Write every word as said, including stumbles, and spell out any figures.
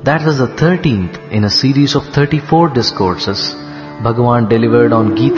That was the thirteenth in a series of thirty-four discourses Bhagavan delivered on Gita